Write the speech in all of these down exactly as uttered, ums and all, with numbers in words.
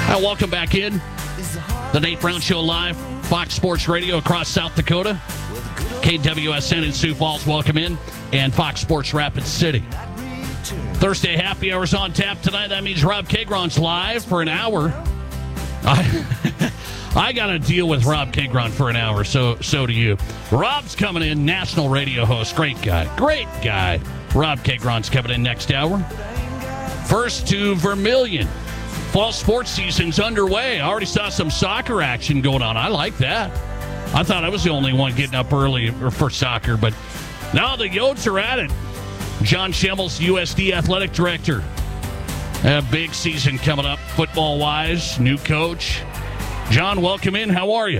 Well, welcome back in. The Nate Brown Show live, Fox Sports Radio across South Dakota. K W S N in Sioux Falls, welcome in. And Fox Sports Rapid City. Thursday happy hours on tap tonight. That means Rob Kagron's live for an hour. I, I got to deal with Rob Kagron for an hour, so so do you. Rob's coming in, national radio host. Great guy. Great guy. Rob Kagron's coming in next hour. First to Vermilion. Fall sports season's underway. I already saw some soccer action going on. I like that. I thought I was the only one getting up early for soccer, but now the Yotes are at it. John Schemmels, U S D Athletic Director. A big season coming up football-wise. New coach. John, welcome in. How are you?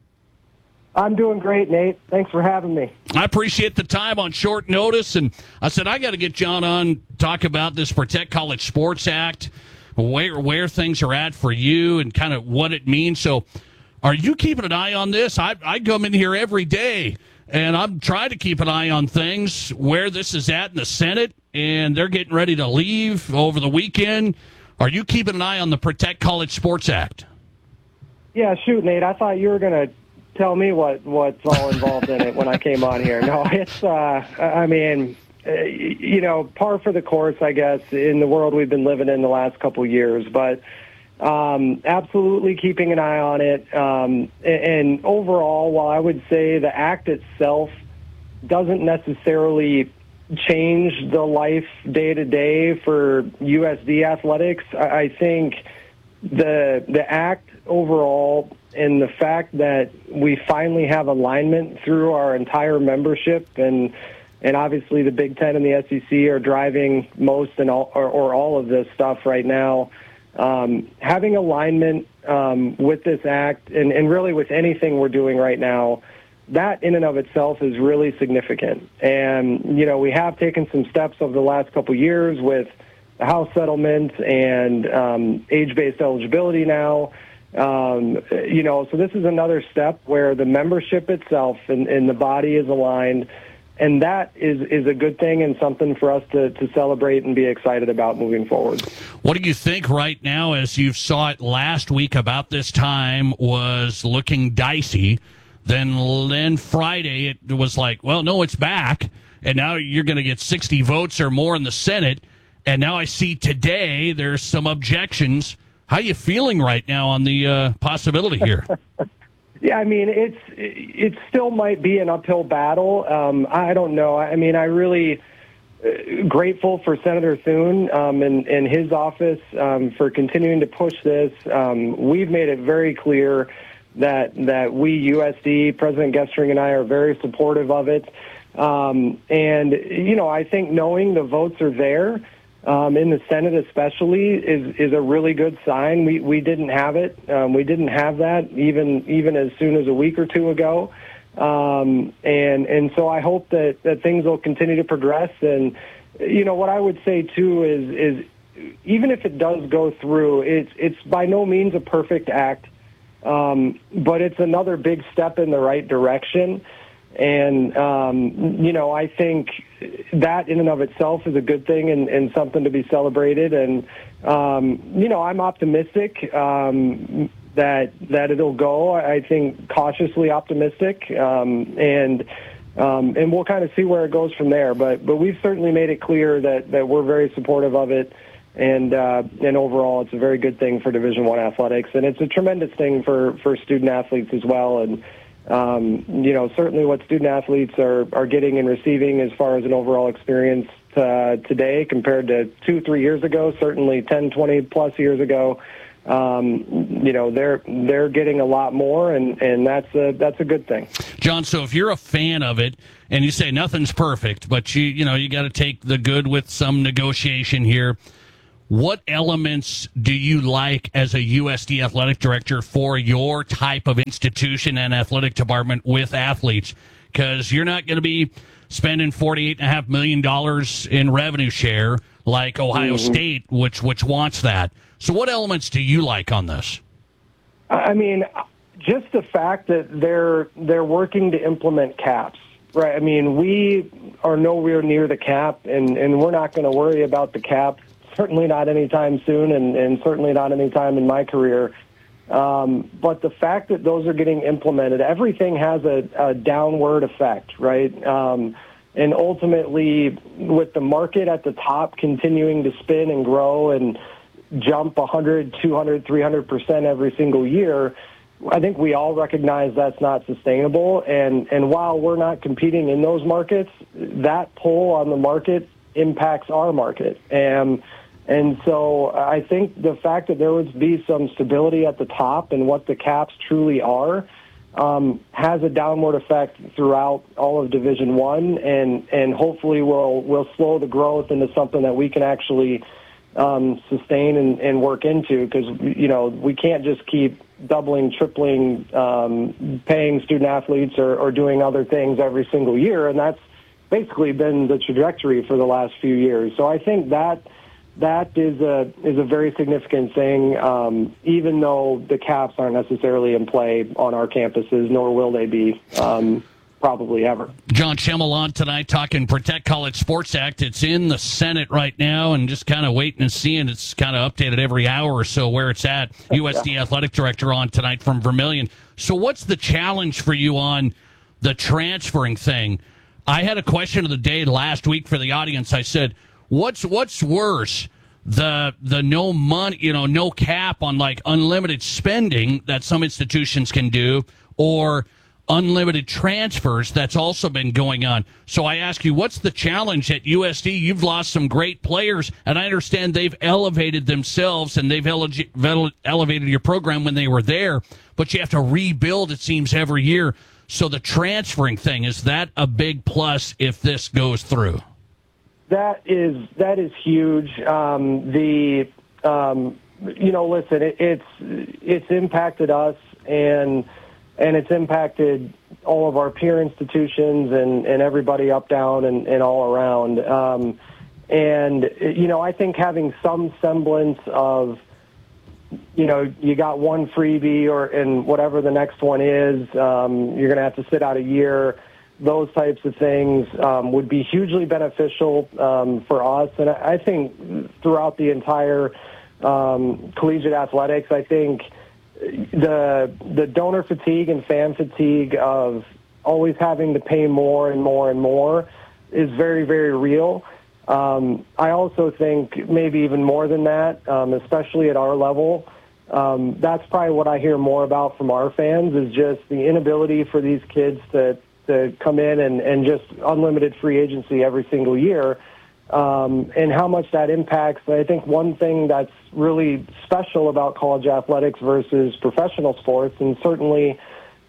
I'm doing great, Nate. Thanks for having me. I appreciate the time on short notice, and I said I got to get John on, talk about this Protect College Sports Act, where where things are at for you and kind of what it means. So are you keeping an eye on this? I, I come in here every day, and I'm trying to keep an eye on things, where this is at in the Senate, and they're getting ready to leave over the weekend. Are you keeping an eye on the Protect College Sports Act? Yeah, shoot, Nate. I thought you were going to tell me what, what's all involved in it when I came on here. No, it's, uh, I mean... Uh, you know, par for the course, I guess, in the world we've been living in the last couple of years. But um, absolutely keeping an eye on it. Um, and, and overall, while I would say the act itself doesn't necessarily change the life day to day for U S D athletics, I, I think the the act overall and the fact that we finally have alignment through our entire membership and And obviously the Big Ten and the S E C are driving most and all, or, or all of this stuff right now. Um, having alignment um, with this act and, and really with anything we're doing right now, that in and of itself is really significant. And, you know, we have taken some steps over the last couple of years with the House settlement and um, age-based eligibility now. Um, you know, so this is another step where the membership itself and, and the body is aligned. And that is, is a good thing and something for us to, to celebrate and be excited about moving forward. What do you think right now, as you saw it last week about this time, was looking dicey? Then, then Friday it was like, well, no, it's back. And now you're going to get sixty votes or more in the Senate. And now I see today there's some objections. How are you feeling right now on the uh, possibility here? Yeah, I mean, it's it still might be an uphill battle. Um, I don't know. I mean, I really uh, grateful for Senator Thune um, and, and his office um, for continuing to push this. Um, we've made it very clear that that we, U S D, President Gestring and I are very supportive of it. Um, and, you know, I think knowing the votes are there, Um, in the Senate especially, is is a really good sign. We we didn't have it. Um, we didn't have that even even as soon as a week or two ago. Um, and and so I hope that, that things will continue to progress. And, you know, what I would say, too, is is even if it does go through, it's, it's by no means a perfect act, um, but it's another big step in the right direction. And, um, you know, I think that in and of itself is a good thing and, and something to be celebrated. And, um, you know, I'm optimistic um, that that it'll go. I think cautiously optimistic. Um, and um, and we'll kind of see where it goes from there. But but we've certainly made it clear that, that we're very supportive of it. And uh, and overall, it's a very good thing for Division One athletics. And it's a tremendous thing for, for student athletes as well. And Um, you know, certainly what student-athletes are, are getting and receiving as far as an overall experience uh, today compared to two, three years ago, certainly ten, twenty-plus years ago, um, you know, they're they're getting a lot more, and, and that's, a, that's a good thing. John, so if you're a fan of it, and you say nothing's perfect, but, you you know, you got to take the good with some negotiation here, what elements do you like as a U S D athletic director for your type of institution and athletic department with athletes? Because you're not going to be spending forty-eight point five million dollars in revenue share like Ohio mm-hmm. State, which which wants that. So what elements do you like on this? I mean, just the fact that they're they're working to implement caps. Right. I mean, we are nowhere near the cap, and, and we're not going to worry about the cap certainly not anytime soon, and, and certainly not anytime in my career. Um, but the fact that those are getting implemented, everything has a, a downward effect, right? Um, and ultimately, with the market at the top continuing to spin and grow and jump one hundred, two hundred, three hundred percent every single year, I think we all recognize that's not sustainable. And, and while we're not competing in those markets, that pull on the market impacts our market. And And so I think the fact that there would be some stability at the top and what the caps truly are um, has a downward effect throughout all of Division One, and and hopefully will will slow the growth into something that we can actually um, sustain and, and work into. Because you know we can't just keep doubling, tripling, um, paying student athletes or, or doing other things every single year, and that's basically been the trajectory for the last few years. So I think that. That is a is a very significant thing, um, even though the caps aren't necessarily in play on our campuses, nor will they be um, probably ever. John Schemmel on tonight talking Protect College Sports Act. It's in the Senate right now and just kind of waiting and seeing. It's kind of updated every hour or so where it's at. U S D Athletic Director on tonight from Vermilion. So what's the challenge for you on the transferring thing? I had a question of the day last week for the audience. I said, What's what's worse, the the no money, you know, no cap on like unlimited spending that some institutions can do, or unlimited transfers that's also been going on? So I ask you, what's the challenge at U S D? You've lost some great players, and I understand they've elevated themselves and they've ele- elevated your program when they were there, but you have to rebuild, it seems, every year. So the transferring thing, is that a big plus if this goes through? That is that is huge. Um, the um, you know, listen, it, it's it's impacted us, and and it's impacted all of our peer institutions and, and everybody up, down, and, and all around. Um, and you know, I think having some semblance of, you know, you got one freebie, or and whatever the next one is, um, you're going to have to sit out a year. Those types of things um, would be hugely beneficial um, for us. And I think throughout the entire um, collegiate athletics, I think the the donor fatigue and fan fatigue of always having to pay more and more and more is very, very real. Um, I also think maybe even more than that, um, especially at our level, um, that's probably what I hear more about from our fans, is just the inability for these kids to to come in and, and just unlimited free agency every single year, um, and how much that impacts. I think one thing that's really special about college athletics versus professional sports, and certainly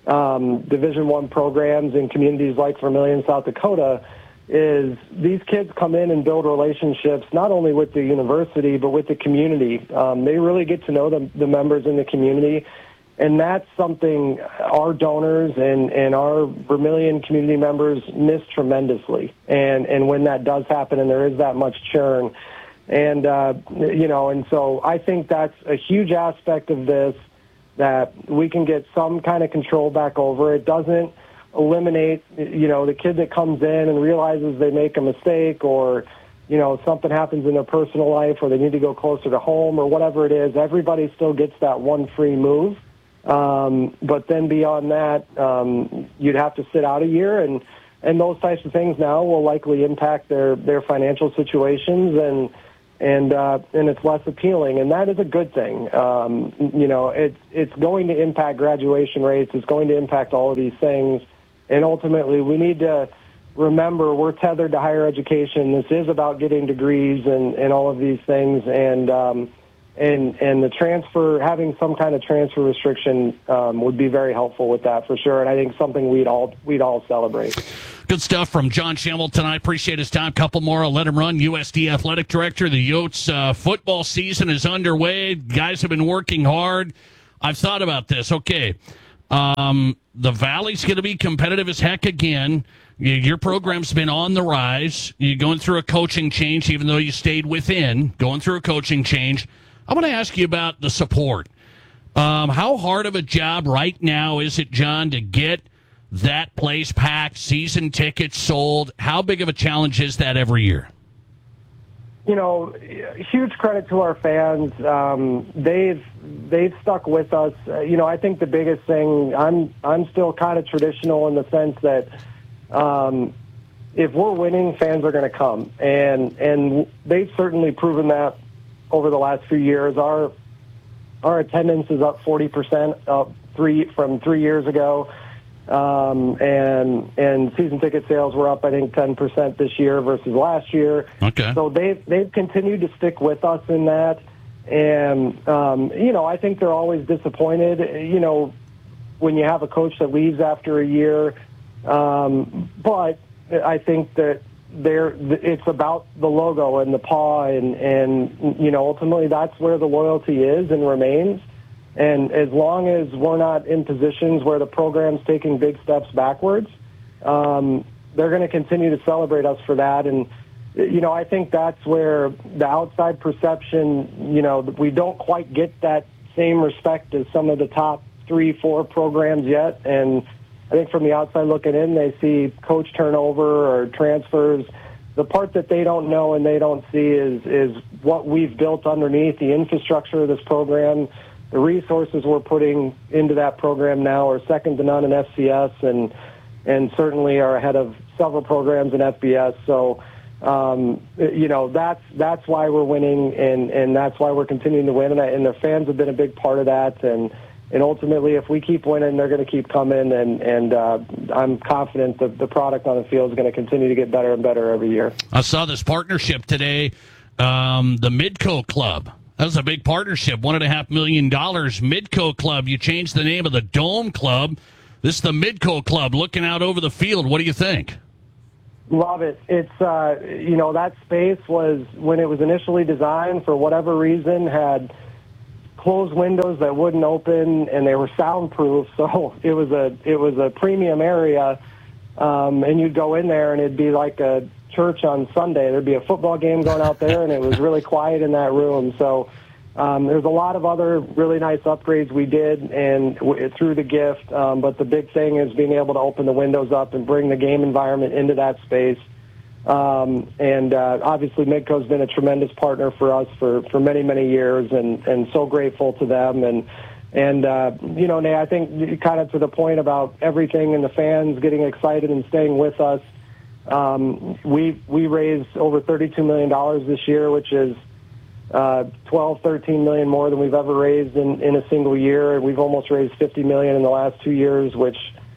um, Division One programs in communities like Vermilion, South Dakota, is these kids come in and build relationships not only with the university but with the community. Um, they really get to know the, the members in the community. And that's something our donors and, and our Vermilion community members miss tremendously. And and when that does happen and there is that much churn, and uh, you know, and so I think that's a huge aspect of this, that we can get some kind of control back over. It doesn't eliminate, you know, the kid that comes in and realizes they make a mistake, or you know, something happens in their personal life, or they need to go closer to home, or whatever it is. Everybody still gets that one free move. Um, but then beyond that, um, you'd have to sit out a year, and, and those types of things now will likely impact their, their financial situations, and and uh, and it's less appealing, and that is a good thing. Um, you know, it's it's going to impact graduation rates. It's going to impact all of these things, and ultimately we need to remember we're tethered to higher education. This is about getting degrees and, and all of these things, and um, And and the transfer, having some kind of transfer restriction um, would be very helpful with that for sure. And I think something we'd all we'd all celebrate. Good stuff from John Schemmel tonight. Appreciate his time. Couple more. I'll let him run. U S D Athletic Director. The Yotes uh, football season is underway. Guys have been working hard. I've thought about this. Okay, um, the Valley's going to be competitive as heck again. Your program's been on the rise. You're going through a coaching change, even though you stayed within. Going through a coaching change. I want to ask you about the support. Um, how hard of a job right now is it, John, to get that place packed, season tickets sold? How big of a challenge is that every year? you know, huge credit to our fans. Um, they've they've stuck with us. Uh, you know, I think the biggest thing, I'm I'm still kind of traditional in the sense that um, if we're winning, fans are going to come, and and they've certainly proven that over the last few years. Our our attendance is up forty percent up three from three years ago. Um, and and season ticket sales were up, I think, ten percent this year versus last year. Okay. So they've they've continued to stick with us in that, and um, you know, I think they're always disappointed. You know, when you have a coach that leaves after a year, um, but I think that they're it's about the logo and the paw, and and you know, ultimately that's where the loyalty is and remains. And as long as we're not in positions where the program's taking big steps backwards, um, they're going to continue to celebrate us for that. And, you know, I think that's where the outside perception, you know, we don't quite get that same respect as some of the top three, four programs yet. And I think from the outside looking in, they see coach turnover or transfers. The part that they don't know and they don't see is, is what we've built underneath the infrastructure of this program. The resources we're putting into that program now are second to none in F C S, and and certainly are ahead of several programs in F B S. So, um, you know, that's that's why we're winning, and, and that's why we're continuing to win. And, and the fans have been a big part of that. And and ultimately, if we keep winning, they're going to keep coming. And and uh, I'm confident that the product on the field is going to continue to get better and better every year. I saw this partnership today, um, the Midco Club. That was a big partnership, one and a half million dollars. Midco Club. You changed the name of the Dome Club. This is the Midco Club, looking out over the field. What do you think? Love it. It's uh, you know, that space was, when it was initially designed, for whatever reason, had closed windows that wouldn't open, and they were soundproof. So it was a it was a premium area, um, and you'd go in there and it'd be like a church on Sunday. There'd be a football game going out there, and it was really quiet in that room. So um, there's a lot of other really nice upgrades we did and w- through the gift. Um, but the big thing is being able to open the windows up and bring the game environment into that space. Um, and uh, obviously, Midco's been a tremendous partner for us for, for many, many years, and, and so grateful to them. And and uh, you know, Nate, I think kind of to the point about everything and the fans getting excited and staying with us. Um, we we raised over thirty-two million dollars this year, which is uh, twelve, thirteen million more than we've ever raised in, in a single year. We've almost raised fifty million in the last two years, which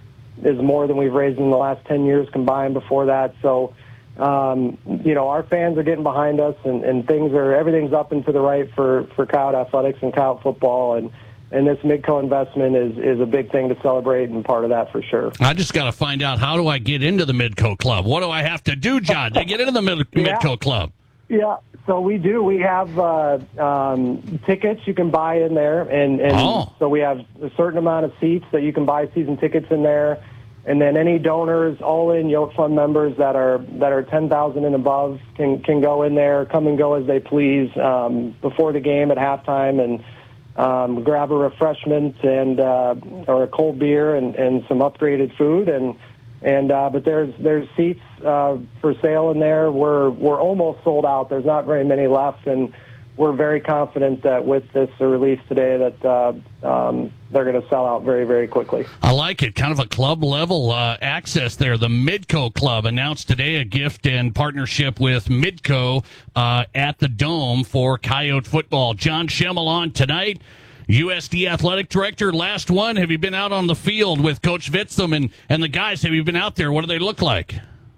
is more than we've raised in the last ten years combined before that. So, um, you know, our fans are getting behind us, and, and things are everything's up and to the right for for Coyote Athletics and Coyote football. And And this Midco investment is, is a big thing to celebrate, and part of that for sure. I just got to find out, how do I get into the Midco Club? What do I have to do, John, to get into the Mid- yeah. Midco Club? Yeah, so we do. We have uh, um, tickets you can buy in there, and, and oh. so we have a certain amount of seats that you can buy season tickets in there. And then any donors, all-in Yote Fund members that are that are ten thousand and above can can go in there, come and go as they please um, before the game at halftime, and Um, grab a refreshment and uh, or a cold beer and, and some upgraded food, and and uh, but there's there's seats uh, for sale in there. We're we're almost sold out. There's not very many left, and we're very confident that with this release today that uh, um, they're going to sell out very, very quickly. I like it. Kind of a club level uh, access there. The Midco Club announced today a gift and partnership with Midco uh, at the Dome for Coyote football. John Schemmel on tonight, U S D Athletic Director. Last one. Have you been out on the field with Coach Vitztham and, and the guys? Have you been out there? What do they look like?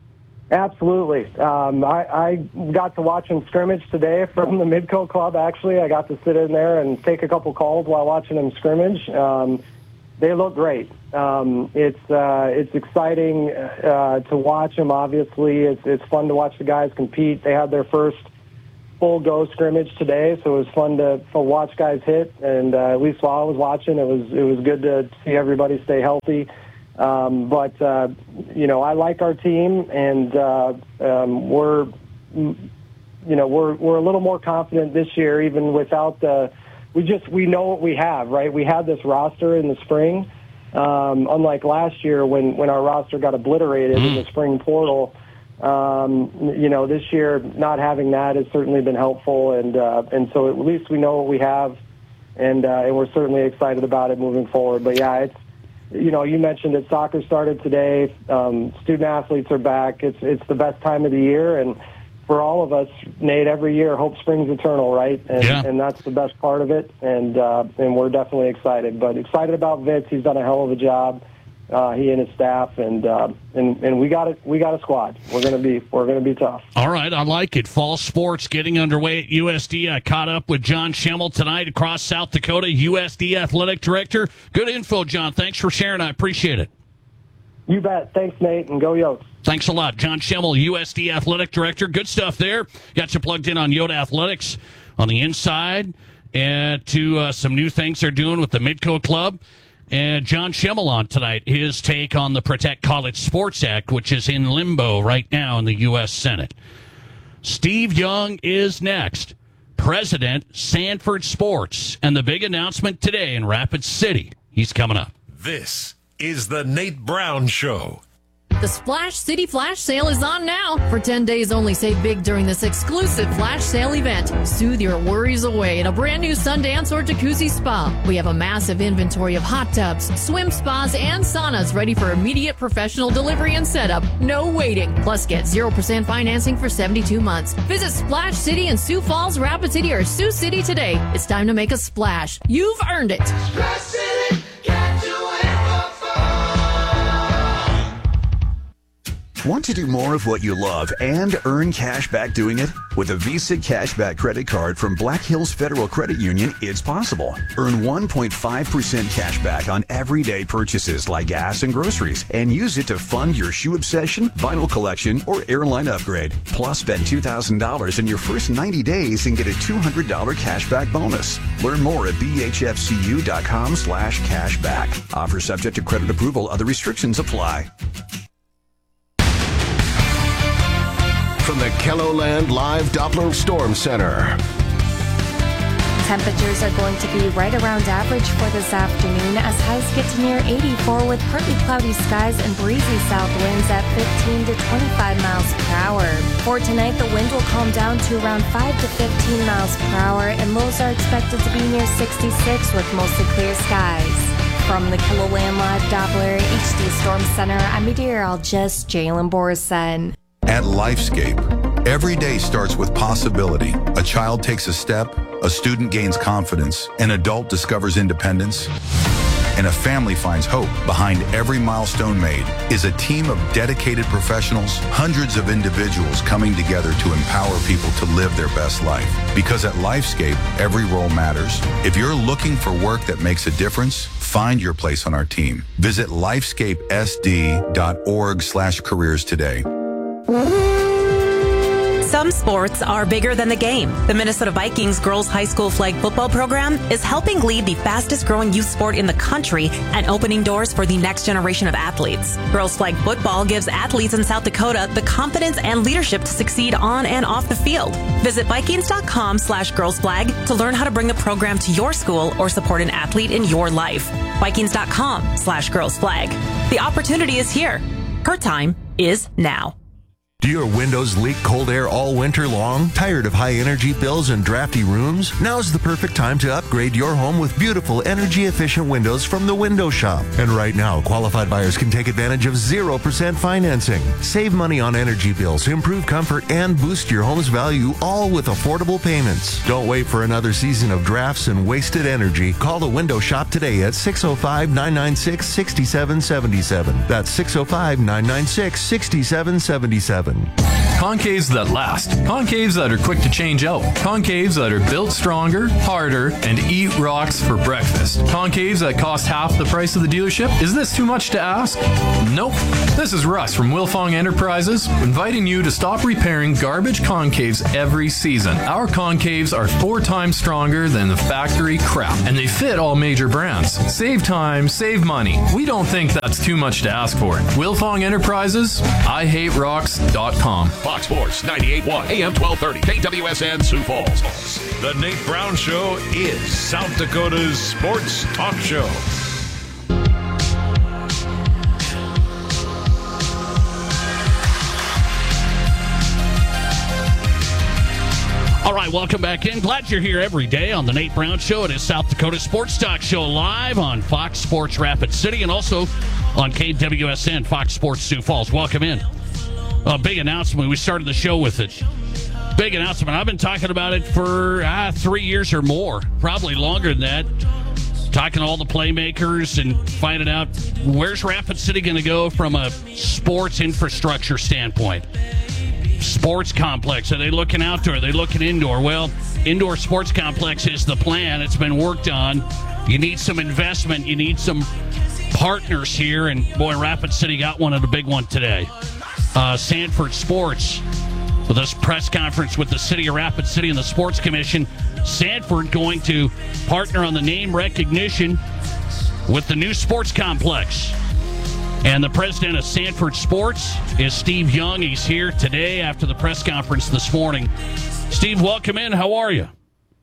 Absolutely. Um, I, I got to watch them scrimmage today from the Midco Club, actually. I got to sit in there and take a couple calls while watching them scrimmage. Um, they look great. Um, it's uh, it's exciting uh, to watch them, obviously. It's, it's fun to watch the guys compete. They had their first full-go scrimmage today, so it was fun to, to watch guys hit. And uh, at least while I was watching, it was, it was good to see everybody stay healthy. Um, but, uh, you know, I like our team, and uh, um, we're, you know, we're we're a little more confident this year, even without the, we just, we know what we have, right? We had this roster in the spring, um, unlike last year when, when our roster got obliterated mm. in the spring portal. Um, you know, this year not having that has certainly been helpful, and uh, and so at least we know what we have, and uh, and we're certainly excited about it moving forward. But yeah, it's, you know, you mentioned that soccer started today. Um, student athletes are back. It's it's the best time of the year, and for all of us, Nate, every year hope springs eternal, right? And, yeah. and that's the best part of it, and uh, and we're definitely excited. But excited about Vince. He's done a hell of a job. Uh, he and his staff, and uh, and and we got it. We got a squad. We're gonna be we're gonna be tough. All right, I like it. Fall sports getting underway at U S D. I caught up with John Schimmel tonight across South Dakota, U S D athletic director. Good info, John. Thanks for sharing. I appreciate it. You bet. Thanks, Nate, and go Yotes. Thanks a lot, John Schimmel, U S D athletic director. Good stuff there. Got you plugged in on Yoda Athletics on the inside, and to uh, some new things they're doing with the Midco Club. And John Schimmel on tonight, his take on the Protect College Sports Act, which is in limbo right now in the U S Senate. Steve Young is next. President, Sanford Sports. And the big announcement today in Rapid City. He's coming up. This is the Nate Brown Show. The Splash City Flash Sale is on now. For ten days only, save big during this exclusive flash sale event. Soothe your worries away in a brand new Sundance or Jacuzzi spa. We have a massive inventory of hot tubs, swim spas, and saunas ready for immediate professional delivery and setup. No waiting. Plus, get zero percent financing for seventy-two months. Visit Splash City in Sioux Falls, Rapid City, or Sioux City today. It's time to make a splash. You've earned it. Splash City, get to it for fun. Want to do more of what you love and earn cash back doing it? With a Visa Cashback credit card from Black Hills Federal Credit Union, it's possible. Earn one point five percent cash back on everyday purchases like gas and groceries, and use it to fund your shoe obsession, vinyl collection, or airline upgrade. Plus, spend two thousand dollars in your first ninety days and get a two hundred dollars cashback bonus. Learn more at b h f c u dot com slash cashback. Offer subject to credit approval. Other restrictions apply. From the KELOLAND Live Doppler Storm Center. Temperatures are going to be right around average for this afternoon as highs get to near eighty-four with partly cloudy skies and breezy south winds at fifteen to twenty-five miles per hour. For tonight, the wind will calm down to around five to fifteen miles per hour, and lows are expected to be near sixty-six with mostly clear skies. From the KELOLAND Live Doppler H D Storm Center, I'm meteorologist Jalen Borson. At Lifescape, every day starts with possibility. A child takes a step, a student gains confidence, an adult discovers independence, and a family finds hope. Behind every milestone made is a team of dedicated professionals, hundreds of individuals coming together to empower people to live their best life. Because at Lifescape, every role matters. If you're looking for work that makes a difference, find your place on our team. Visit lifescapesd.org slash careers today. Some sports are bigger than the game. The Minnesota Vikings girls high school flag football program is helping lead the fastest growing youth sport in the country and opening doors for the next generation of athletes. Girls flag football gives athletes in South Dakota the confidence and leadership to succeed on and off the field. Visit Vikings.com slash girls flag to learn how to bring the program to your school or support an athlete in your life. Vikings.com slash girls flag. The opportunity is here. Her time is now. Do your windows leak cold air all winter long? Tired of high energy bills and drafty rooms? Now's the perfect time to upgrade your home with beautiful energy efficient windows from the Window Shop. And right now, qualified buyers can take advantage of zero percent financing. Save money on energy bills, improve comfort, and boost your home's value, all with affordable payments. Don't wait for another season of drafts and wasted energy. Call the Window Shop today at six oh five, nine nine six, six seven seven seven. That's six oh five, nine nine six, six seven seven seven. Concaves that last. Concaves that are quick to change out. Concaves that are built stronger, harder, and eat rocks for breakfast. Concaves that cost half the price of the dealership. Is this too much to ask? Nope. This is Russ from Wilfong Enterprises, inviting you to stop repairing garbage concaves every season. Our concaves are four times stronger than the factory crap, and they fit all major brands. Save time, save money. We don't think that's too much to ask for. Wilfong Enterprises, I hate rocks dot com. Fox Sports ninety-eight point one, A M twelve thirty, K W S N Sioux Falls. The Nate Brown Show is South Dakota's sports talk show. right, welcome back in. Glad you're here every day on the Nate Brown Show. It is South Dakota Sports Talk Show live on Fox Sports Rapid City and also on K W S N, Fox Sports Sioux Falls. Welcome in. A big announcement. We started the show with it. Big announcement. I've been talking about it for ah, three years or more, probably longer than that. Talking to all the playmakers and finding out where's Rapid City going to go from a sports infrastructure standpoint. Sports complex. Are they looking outdoor? Are they looking indoor? Well, indoor sports complex is the plan. It's been worked on. You need some investment. You need some partners here. And, boy, Rapid City got one of the big one today. Uh, Sanford Sports with this press conference with the City of Rapid City and the Sports Commission. Sanford going to partner on the name recognition with the new sports complex. And the president of Sanford Sports is Steve Young. He's here today after the press conference this morning. Steve, welcome in. How are you?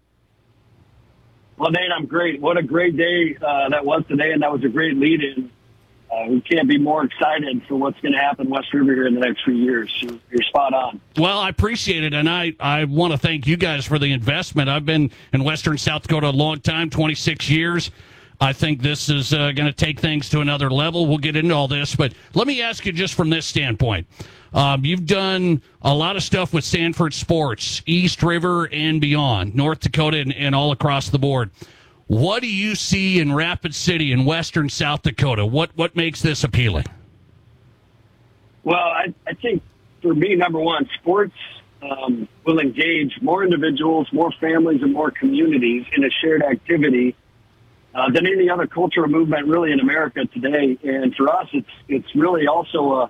Well, Nate, I'm great. What a great day uh, that was today, and that was a great lead-in. Uh, we can't be more excited for what's going to happen in West River here in the next few years. You're, you're spot on. Well, I appreciate it, and I, I want to thank you guys for the investment. I've been in Western South Dakota a long time, twenty-six years. I think this is uh, going to take things to another level. We'll get into all this, but let me ask you just from this standpoint. Um, you've done a lot of stuff with Sanford Sports, East River and beyond, North Dakota and, and all across the board. What do you see in Rapid City in Western South Dakota? What what makes this appealing? Well, I, I think for me, number one, sports um, will engage more individuals, more families, and more communities in a shared activity Uh, than any other cultural movement really in America today. And for us, it's it's really also a,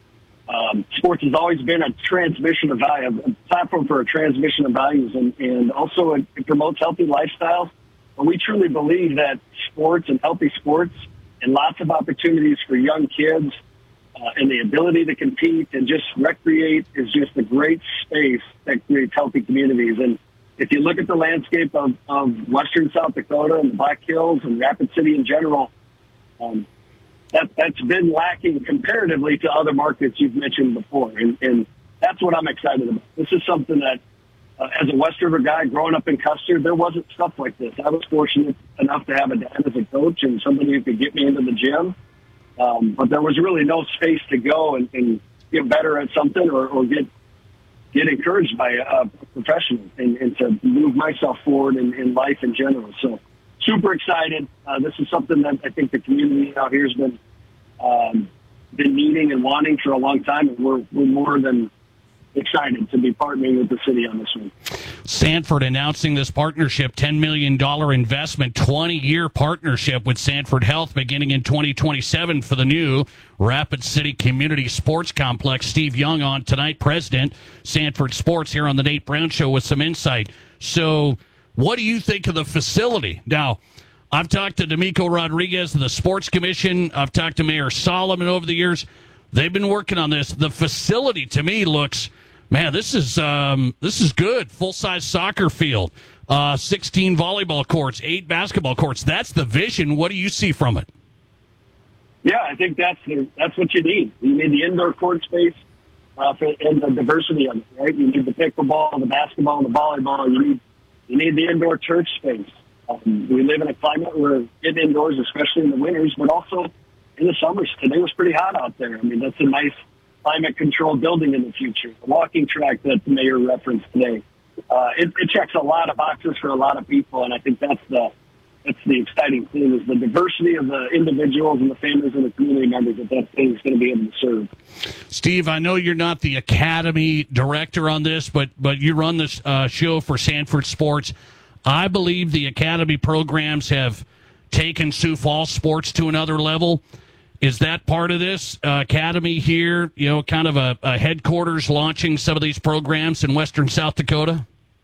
um, sports has always been a transmission of value, a platform for a transmission of values, and, and also it, it promotes healthy lifestyles. But we truly believe that sports and healthy sports and lots of opportunities for young kids uh, and the ability to compete and just recreate is just a great space that creates healthy communities. And if you look at the landscape of, of Western South Dakota and the Black Hills and Rapid City in general, um, that, that's been lacking comparatively to other markets you've mentioned before. And, and that's what I'm excited about. This is something that, uh, as a West River guy growing up in Custer, there wasn't stuff like this. I was fortunate enough to have a dad as a coach and somebody who could get me into the gym. Um, but there was really no space to go and, and get better at something or, or get get encouraged by a professional and, and to move myself forward in, in life in general. So super excited. Uh, this is something that I think the community out here has been, um, been needing and wanting for a long time. And we're, we're more than excited to be partnering with the city on this one. Sanford announcing this partnership, ten million dollars investment, twenty-year partnership with Sanford Health beginning in twenty twenty-seven for the new Rapid City Community Sports Complex. Steve Young on tonight, president, Sanford Sports, here on the Nate Brown Show with some insight. So what do you think of the facility? Now, I've talked to D'Amico Rodriguez of the Sports Commission. I've talked to Mayor Solomon over the years. They've been working on this. The facility, to me, looks... Man, this is um, this is good. Full-size soccer field, uh, sixteen volleyball courts, eight basketball courts. That's the vision. What do you see from it? Yeah, I think that's the, that's what you need. You need the indoor court space uh, for, and the diversity of it, right? You need the pickleball, the basketball, the volleyball. You need you need the indoor turf space. Um, we live in a climate where get indoors, especially in the winters, but also in the summers. Today was pretty hot out there. I mean, that's a nice climate-controlled building in the future. The walking track that the mayor referenced today. Uh, it, it checks a lot of boxes for a lot of people, and I think that's the that's the exciting thing is the diversity of the individuals and the families and the community members that that thing is going to be able to serve. Steve, I know you're not the academy director on this, but but you run this uh, show for Sanford Sports. I believe the academy programs have taken Sioux Falls sports to another level. Is that part of this uh, academy here, you know, kind of a, a headquarters launching some of these programs in Western South Dakota?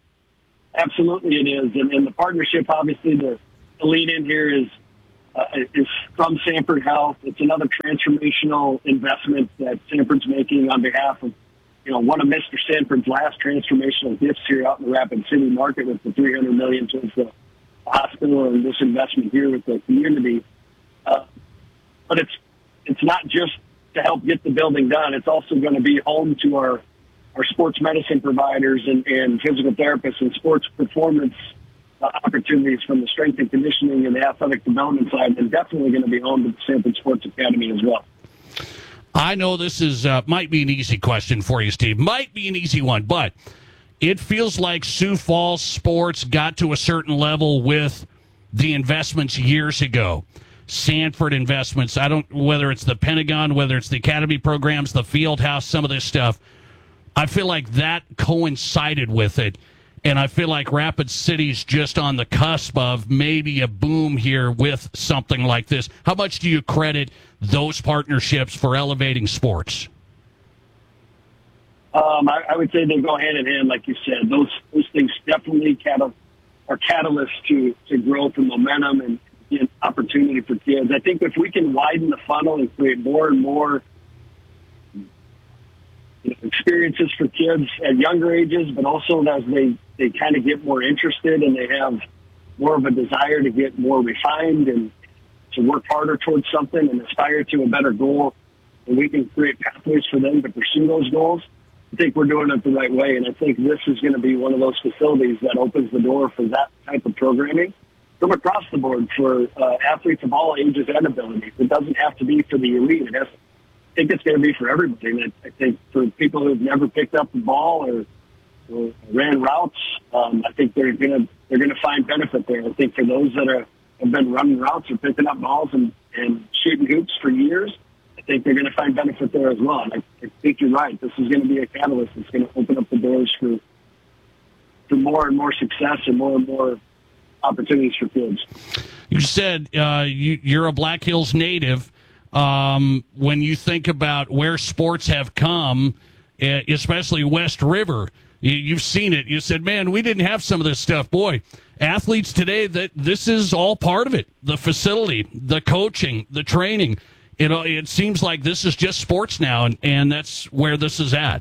Absolutely it is. And, and the partnership, obviously, the, the lead in here is uh, is from Sanford Health. It's another transformational investment that Sanford's making on behalf of, you know, one of Mister Sanford's last transformational gifts here out in the Rapid City market with the three hundred million dollars towards the hospital and this investment here with the community. Uh, but it's It's not just to help get the building done. It's also going to be home to our our sports medicine providers and, and physical therapists and sports performance uh, opportunities from the strength and conditioning and the athletic development side, and definitely going to be home to the Sanford Sports Academy as well. I know this is uh, might be an easy question for you, Steve. Might be an easy one, but it feels like Sioux Falls sports got to a certain level with the investments years ago. Sanford investments. I don't, whether it's the Pentagon, whether it's the academy programs, the field house, some of this stuff. I feel like that coincided with it. And I feel like Rapid City's just on the cusp of maybe a boom here with something like this. How much do you credit those partnerships for elevating sports? Um, I, I would say they go hand in hand, like you said. Those those things definitely catal- are catalysts to, to growth and momentum and, and opportunity for kids. I think if we can widen the funnel and create more and more you know, experiences for kids at younger ages, but also as they, they kind of get more interested and they have more of a desire to get more refined and to work harder towards something and aspire to a better goal, and we can create pathways for them to pursue those goals, I think we're doing it the right way. And I think this is going to be one of those facilities that opens the door for that type of programming from across the board for uh, athletes of all ages and abilities. It doesn't have to be for the elite. It has, I think it's going to be for everybody. And I think for people who've never picked up the ball or, or ran routes, um, I think they're going to they're going to find benefit there. I think for those that are have been running routes or picking up balls and, and shooting hoops for years, I think they're going to find benefit there as well. And I, I think you're right. This is going to be a catalyst that's going to open up the doors for for more and more success and more and more opportunities for kids. You said uh, you, you're a Black Hills native. Um, when you think about where sports have come, especially West River, you, you've seen it. You said, man, we didn't have some of this stuff. Boy, athletes today, that this is all part of it. The facility, the coaching, the training. It, it seems like this is just sports now, and, and that's where this is at.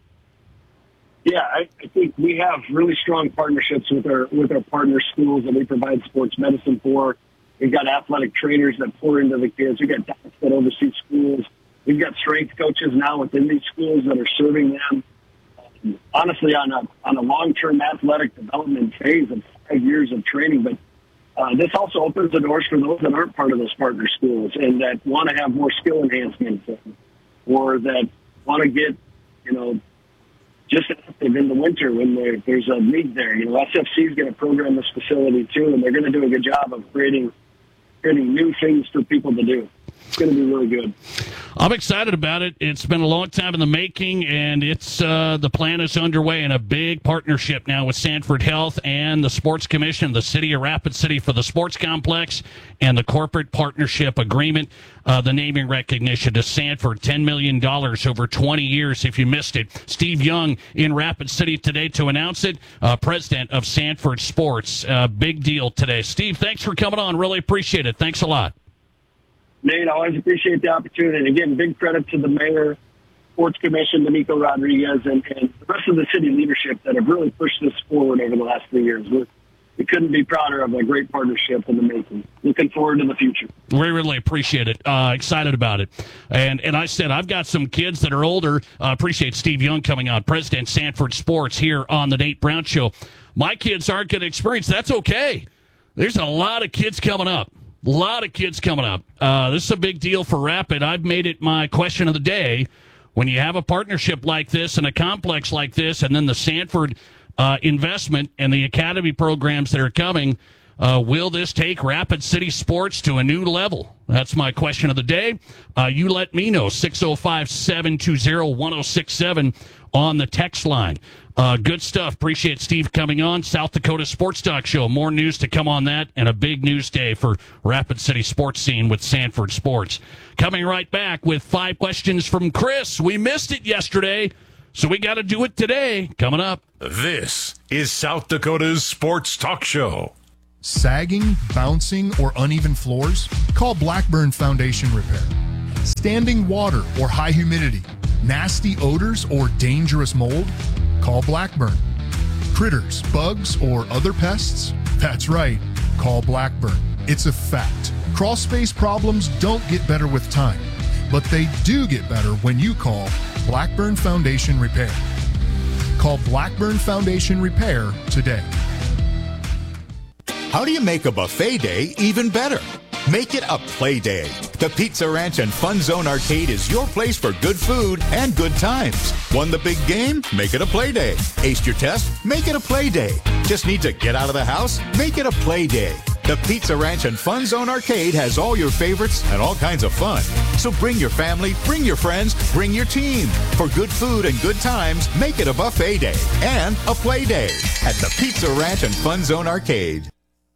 Yeah, I, I think we have really strong partnerships with our with our partner schools that we provide sports medicine for. We've got athletic trainers that pour into the kids. We've got docs that oversee schools. We've got strength coaches now within these schools that are serving them. Um, honestly, on a on a long-term athletic development phase of five years of training, but Uh, this also opens the doors for those that aren't part of those partner schools and that want to have more skill enhancement or that want to get, you know, just active in the winter when there, there's a need there. You know, S F C is going to program this facility too, and they're going to do a good job of creating creating new things for people to do. It's going to be really good. I'm excited about it. It's been a long time in the making, and it's uh, the plan is underway in a big partnership now with Sanford Health and the Sports Commission, the City of Rapid City for the sports complex, and the corporate partnership agreement, uh, the naming recognition to Sanford, ten million dollars over twenty years if you missed it. Steve Young in Rapid City today to announce it, uh, president of Sanford Sports. Uh, big deal today. Steve, thanks for coming on. Really appreciate it. Thanks a lot. Nate, I always appreciate the opportunity. And again, big credit to the mayor, Sports Commission, Domenico Rodriguez, and, and the rest of the city leadership that have really pushed this forward over the last three years. We're, we couldn't be prouder of a great partnership in the making. Looking forward to the future. We really appreciate it. Uh, excited about it. And and I said, I've got some kids that are older. Uh, appreciate Steve Young coming on, President Sanford Sports here on the Nate Brown Show. My kids aren't going to experience. That's okay. There's a lot of kids coming up. A lot of kids coming up. Uh, this is a big deal for Rapid. I've made it my question of the day. When you have a partnership like this and a complex like this, and then the Sanford uh, investment and the academy programs that are coming, uh, will this take Rapid City sports to a new level? That's my question of the day. Uh, you let me know, six oh five, seven two zero, one oh six seven on the text line. Uh, good stuff. Appreciate Steve coming on. South Dakota Sports Talk Show. More news to come on that, and a big news day for Rapid City sports scene with Sanford Sports. Coming right back with five questions from Chris. We missed it yesterday, so we got to do it today. Coming up. This is South Dakota's Sports Talk Show. Sagging, bouncing, or uneven floors? Call Blackburn Foundation Repair. Standing water or high humidity? Nasty odors or dangerous mold? Call Blackburn. Critters, bugs, or other pests? That's right, call Blackburn. It's a fact. Crawl space problems don't get better with time, but they do get better when you call Blackburn Foundation Repair. Call Blackburn Foundation Repair today. How do you make a buffet day even better? Make it a play day. The Pizza Ranch and Fun Zone Arcade is your place for good food and good times. Won the big game? Make it a play day. Aced your test? Make it a play day. Just need to get out of the house? Make it a play day. The Pizza Ranch and Fun Zone Arcade has all your favorites and all kinds of fun. So bring your family, bring your friends, bring your team. For good food and good times, make it a buffet day and a play day at the Pizza Ranch and Fun Zone Arcade.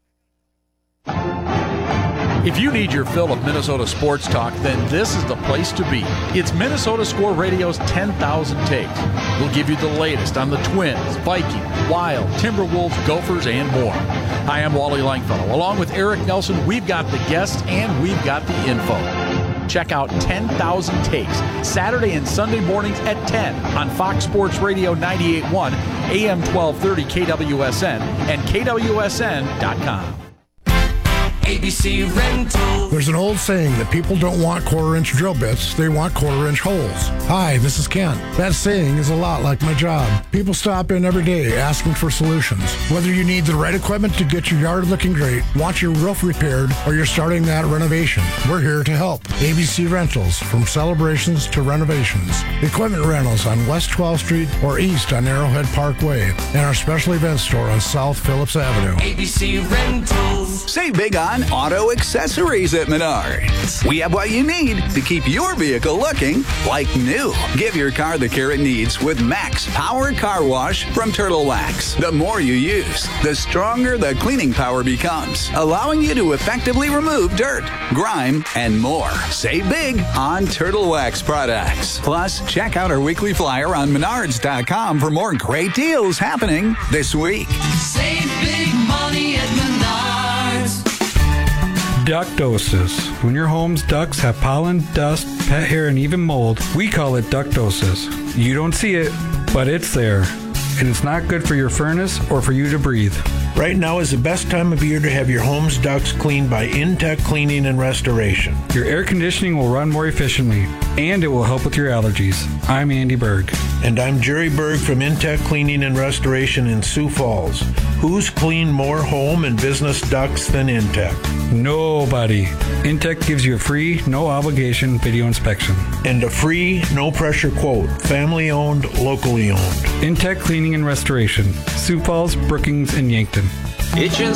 If you need your fill of Minnesota sports talk, then this is the place to be. It's Minnesota Score Radio's ten thousand Takes. We'll give you the latest on the Twins, Vikings, Wild, Timberwolves, Gophers, and more. Hi, I'm Wally Langfellow. Along with Eric Nelson, we've got the guests and we've got the info. Check out ten thousand Takes, Saturday and Sunday mornings at ten on Fox Sports Radio ninety-eight point one, A M twelve thirty K W S N, and K W S N dot com. A B C Rental. There's an old saying that people don't want quarter-inch drill bits, they want quarter-inch holes. Hi, this is Kent. That saying is a lot like my job. People stop in every day asking for solutions. Whether you need the right equipment to get your yard looking great, want your roof repaired, or you're starting that renovation, we're here to help. A B C Rentals, from celebrations to renovations. Equipment rentals on West twelfth Street or east on Arrowhead Parkway, and our special events store on South Phillips Avenue. A B C Rentals. Save big on auto accessories at Menards. We have what you need to keep your vehicle looking like new. Give your car the care it needs with Max Power Car Wash from Turtle Wax. The more you use, the stronger the cleaning power becomes, allowing you to effectively remove dirt, grime, and more. Save big on Turtle Wax products. Plus, check out our weekly flyer on Menards dot com for more great deals happening this week. Save big money at Menards. Ductosis. When your home's ducts have pollen, dust, pet hair, and even mold, we call it ductosis. You don't see it, but it's there. And it's not good for your furnace or for you to breathe. Right now is the best time of year to have your home's ducts cleaned by Intech Cleaning and Restoration. Your air conditioning will run more efficiently, and it will help with your allergies. I'm Andy Berg. And I'm Jerry Berg from Intech Cleaning and Restoration in Sioux Falls. Who's cleaned more home and business ducts than Intech? Nobody. Intech gives you a free, no obligation video inspection. And a free, no pressure quote. Family owned, locally owned. Intech Cleaning and Restoration. Sioux Falls, Brookings, and Yankton. Itchin'